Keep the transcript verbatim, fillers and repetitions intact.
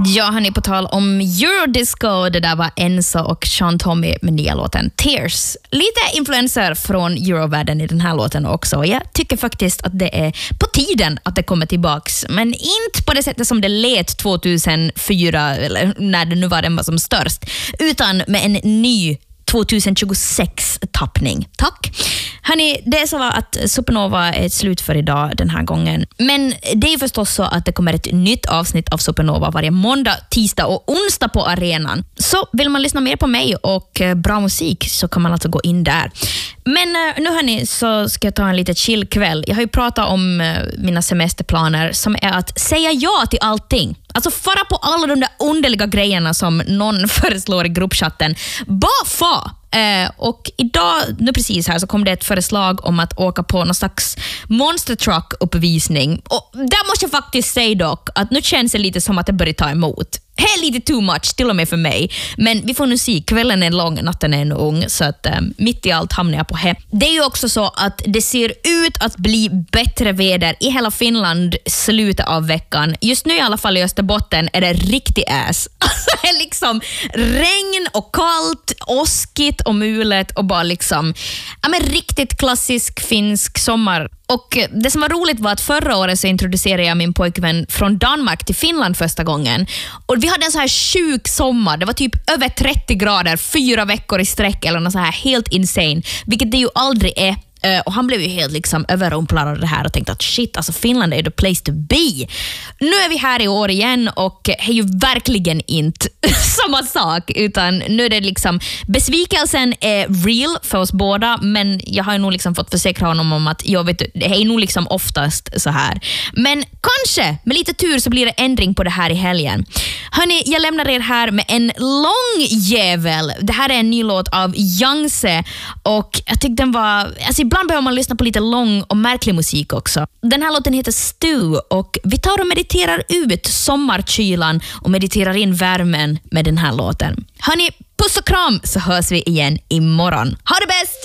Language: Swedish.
Ja, hörni, på tal om Eurodisco, det där var Enzo och Sean Tommy med nya låten Tears. Lite influenser från Eurovärlden i den här låten också. Jag tycker faktiskt att det är på tiden att det kommer tillbaks, men inte på det sättet som det lät tjugohundrafyra, eller när det nu var den var som störst, utan med en ny tjugohundrasex-tappning. Tack. Hörrni, det är så att Supernova är ett slut för idag den här gången. Men det är förstås så att det kommer ett nytt avsnitt av Supernova varje måndag, tisdag och onsdag på arenan. Så vill man lyssna mer på mig och bra musik så kan man alltså gå in där. Men nu hörni, så ska jag ta en lite chill kväll. Jag har ju pratat om mina semesterplaner som är att säga ja till allting. Alltså fara på alla de där underliga grejerna som någon föreslår i gruppchatten. Bara fa! Eh, och idag, nu precis här, så kom det ett förslag om att åka på någon slags monster truck-uppvisning. Och där måste jag faktiskt säga dock att nu känns det lite som att det börjar ta emot. Det är lite too much, till och med för mig. Men vi får nu se, kvällen är lång, natten är en ung. Så att eh, mitt i allt hamnar jag på hem. Det är ju också så att det ser ut att bli bättre väder i hela Finland slutet av veckan. Just nu i alla fall i Österbotten är det riktigt ass. Det är liksom regn och kallt, åskigt och mulet och bara liksom ja, men riktigt klassisk finsk sommar. Och det som var roligt var att förra året så introducerade jag min pojkvän från Danmark till Finland första gången. Och vi hade en så här sjuk sommar. Det var typ över trettio grader, fyra veckor i sträck eller något så här helt insane. Vilket det ju aldrig är. Uh, och han blev ju helt liksom överrumplad av det här och tänkte att shit, alltså Finland är the place to be. Nu är vi här i år igen och det är ju verkligen inte samma sak, utan nu är det liksom besvikelsen är real för oss båda, men jag har ju nog liksom fått försäkra honom om att jag vet, det är nog liksom oftast så här. Men kanske, med lite tur så blir det ändring på det här i helgen. Hörni, jag lämnar er här med en lång jävel. Det här är en ny låt av Youngse och jag tyckte den var, alltså ibland behöver man lyssna på lite lång och märklig musik också. Den här låten heter Stu och vi tar och mediterar ut sommarkylan och mediterar in värmen med den här låten. Hörni, puss och kram, så hörs vi igen imorgon. Ha det bäst!